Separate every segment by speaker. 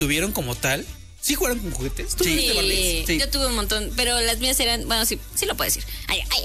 Speaker 1: tuvieron como tal. ¿Sí jugaron con juguetes? ¿Tú tuviste Barbies?
Speaker 2: Sí, yo tuve un montón, pero las mías eran, bueno, sí lo puedo decir.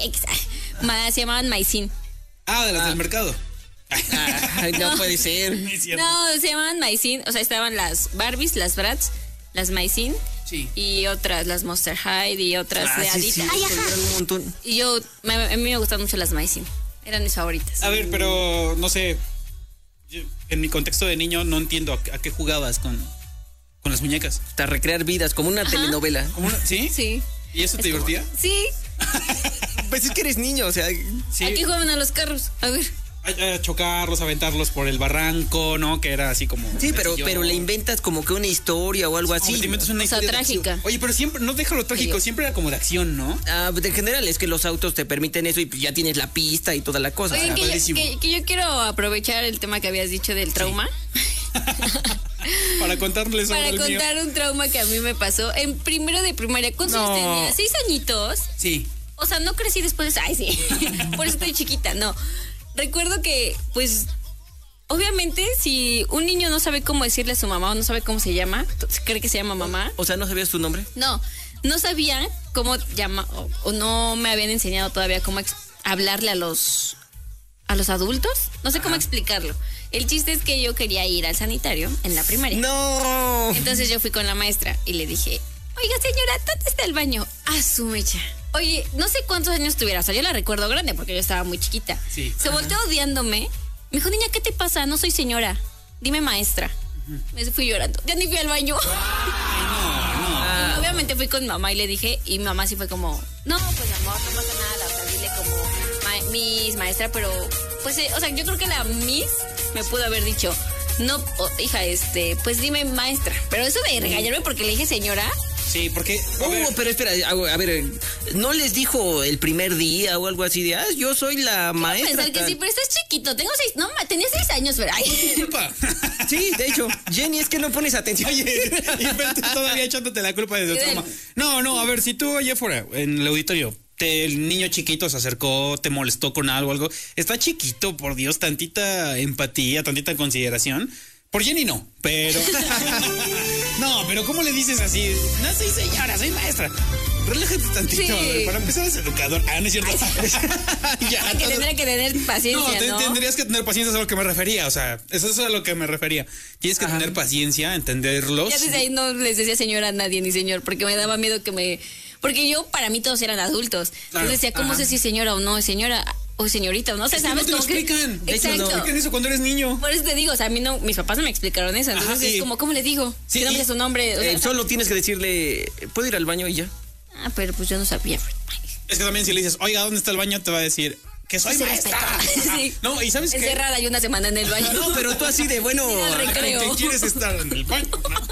Speaker 2: Se llamaban Maicín.
Speaker 1: De las del mercado.
Speaker 3: Ay, no puede ser.
Speaker 2: No, se llamaban Maicín, o sea, estaban las Barbies, las Bratz, las Maicín.
Speaker 1: Sí.
Speaker 2: Y otras, las Monster High y otras de Adidas.
Speaker 3: Sí, un montón.
Speaker 2: Y a mí me gustan mucho las Maicín. Eran mis favoritas.
Speaker 1: A ver, pero no sé. En mi contexto de niño no entiendo a qué jugabas con las muñecas.
Speaker 3: Hasta recrear vidas, como una telenovela.
Speaker 1: ¿Sí?
Speaker 2: Sí.
Speaker 1: ¿Y eso te divertía?
Speaker 2: Sí.
Speaker 3: Pues es que eres niño, o sea.
Speaker 1: Sí.
Speaker 2: Aquí jugaban a los carros. A ver.
Speaker 1: A chocarlos, aventarlos por el barranco, ¿no? Que era así como...
Speaker 3: Sí, pero le inventas como que una historia o algo así.
Speaker 1: Te inventas una historia
Speaker 2: trágica.
Speaker 1: Oye, pero siempre, no deja lo trágico, siempre era como de acción, ¿no?
Speaker 3: En general es que los autos te permiten eso y pues ya tienes la pista y toda la cosa.
Speaker 2: Oigan, que yo quiero aprovechar el tema que habías dicho del trauma.
Speaker 1: Para contarles
Speaker 2: Para contar un trauma que a mí me pasó en primero de primaria. ¿Cuántos años tenía? 6 añitos.
Speaker 1: Sí.
Speaker 2: O sea, no crecí después. Ay, sí. Por eso estoy chiquita. No. Recuerdo que, pues, obviamente, si un niño no sabe cómo decirle a su mamá o no sabe cómo se llama, cree que se llama mamá.
Speaker 3: O sea, ¿no sabías tu nombre?
Speaker 2: No sabía cómo llama o no me habían enseñado todavía cómo hablarle a los adultos. No sé cómo explicarlo. El chiste es que yo quería ir al sanitario en la primaria.
Speaker 3: ¡No!
Speaker 2: Entonces yo fui con la maestra y le dije, oiga, señora, ¿dónde está el baño? A su mecha. Oye, no sé cuántos años tuviera, o sea, yo la recuerdo grande porque yo estaba muy chiquita.
Speaker 1: Sí.
Speaker 2: Se volteó odiándome. Me dijo, niña, ¿qué te pasa? No soy señora. Dime maestra. Me fui llorando. Ya ni fui al baño. Obviamente fui con mi mamá y le dije, y mi mamá sí fue como, no, pues amor, no pasa nada. O sea, dile como Miss, maestra, pero, pues, o sea, yo creo que la Miss me pudo haber dicho, no, hija, pues dime maestra. Pero eso de regañarme porque le dije señora.
Speaker 1: Sí, porque...
Speaker 3: pero espera, a ver, ¿no les dijo el primer día o algo así de, yo soy la maestra?
Speaker 2: Pensar que sí, pero estás chiquito, tenía 6 años, pero...
Speaker 3: Sí, de hecho, Jenny, es que no pones atención.
Speaker 1: Oye, y vente todavía echándote la culpa de tu trauma. No, a ver, si tú allá afuera, en el auditorio, el niño chiquito se acercó, te molestó con algo, está chiquito, por Dios, tantita empatía, tantita consideración. Por Jenny no, pero... No, pero ¿cómo le dices así? No soy señora, soy maestra. Relájate tantito,
Speaker 2: Sí.
Speaker 1: Para empezar es educador. No es cierto.
Speaker 2: Tendría que tener paciencia, ¿no?
Speaker 1: Tendrías que tener paciencia, es a lo que me refería. O sea, eso es a lo que me refería. Tienes que tener paciencia, entenderlos.
Speaker 2: Ya desde ahí no les decía señora a nadie ni señor, porque me daba miedo porque yo, para mí, todos eran adultos.
Speaker 1: Claro.
Speaker 2: Entonces decía, ¿cómo sé si señora o no es señora? O señorita, o no sé, ¿sabes?
Speaker 1: No te lo explican.
Speaker 2: Exacto.
Speaker 1: No te explican eso cuando eres niño.
Speaker 2: Por eso te digo, o sea, a mí no, mis papás no me explicaron eso. Entonces es como, ¿cómo le digo?
Speaker 1: Sí,
Speaker 2: ¿Qué nombre es su nombre? O sea,
Speaker 3: solo tienes que decirle, ¿puedo ir al baño y ya?
Speaker 2: pero pues yo no sabía.
Speaker 1: Es que también si le dices, oiga, ¿dónde está el baño? Te va a decir que soy maestra.
Speaker 2: Sí.
Speaker 1: No, y ¿sabes qué?
Speaker 2: Encerrada y una semana en el baño.
Speaker 3: No, pero tú así de, bueno...
Speaker 2: recreo.
Speaker 1: ¿Qué quieres estar en el baño?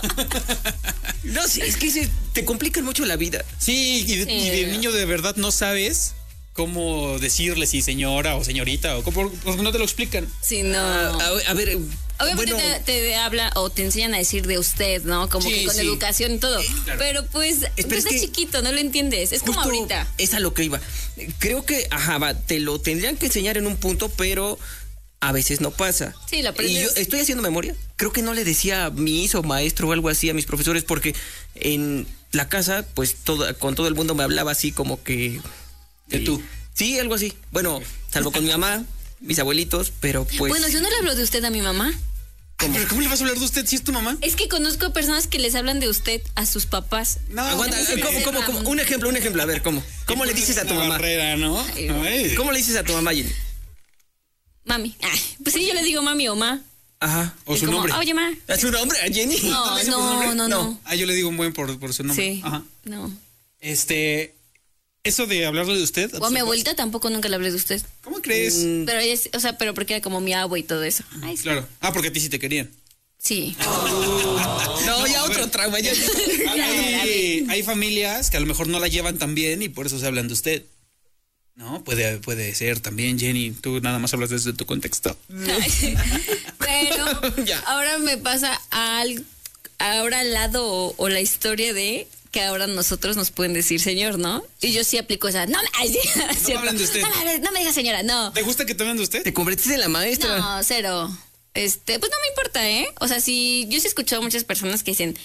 Speaker 3: No, sí, es que te complican mucho la vida.
Speaker 1: Sí, y de niño de verdad no sabes cómo decirle si señora o señorita o cómo, no te lo explican.
Speaker 2: Sí, no.
Speaker 3: A ver...
Speaker 2: Obviamente
Speaker 3: bueno,
Speaker 2: te habla o te enseñan a decir de usted, ¿no? Como que con educación y todo.
Speaker 1: Claro.
Speaker 2: Pero pues estás chiquito, no lo entiendes. Es como ahorita.
Speaker 3: Es a lo que iba. Creo que, te lo tendrían que enseñar en un punto, pero a veces no pasa.
Speaker 2: Sí, lo aprendes.
Speaker 3: Y yo estoy haciendo memoria. Creo que no le decía Miss o maestro o algo así a mis profesores porque en la casa, pues con todo el mundo me hablaba así como que...
Speaker 1: ¿De tú?
Speaker 3: Sí, algo así. Bueno, salvo con mi mamá, mis abuelitos, pero pues...
Speaker 2: Bueno, yo no le hablo de usted a mi mamá.
Speaker 1: ¿Pero cómo le vas a hablar de usted si es tu mamá?
Speaker 2: Es que conozco personas que les hablan de usted a sus papás.
Speaker 1: No,
Speaker 3: aguanta, ¿cómo? Un ejemplo, a ver, ¿cómo? ¿Cómo le dices a tu mamá?
Speaker 1: Barrera, ¿no?
Speaker 3: ¿Cómo le dices a tu mamá, Jenny?
Speaker 2: Mami. Pues sí, yo le digo mami o ma.
Speaker 3: Ajá.
Speaker 1: O su nombre.
Speaker 2: Oye, ma.
Speaker 3: ¿A su nombre, a Jenny?
Speaker 2: No.
Speaker 1: Yo le digo un buen por su nombre.
Speaker 2: Sí.
Speaker 1: Ajá.
Speaker 2: No.
Speaker 1: Eso de hablarle de usted.
Speaker 2: O a mi abuelita tampoco nunca le hablé de usted.
Speaker 1: ¿Cómo crees?
Speaker 2: Pero ella, pero porque era como mi abue y todo eso. Ay, sí.
Speaker 1: Claro. Porque a ti sí te querían.
Speaker 2: Sí.
Speaker 3: No, ya otro trauma.
Speaker 1: Hay familias que a lo mejor no la llevan tan bien y por eso se hablan de usted. No, puede ser también, Jenny. Tú nada más hablas desde tu contexto.
Speaker 2: Pero ahora me pasa ahora al lado o la historia de que ahora nosotros nos pueden decir señor, ¿no? Y yo sí aplico esa. No
Speaker 1: me hablan de usted.
Speaker 2: No me digas señora, no.
Speaker 1: ¿Te gusta que te hablen de usted?
Speaker 3: Te convertiste en la maestra.
Speaker 2: No, cero. pues no me importa, ¿eh? O sea, yo sí he escuchado muchas personas que dicen,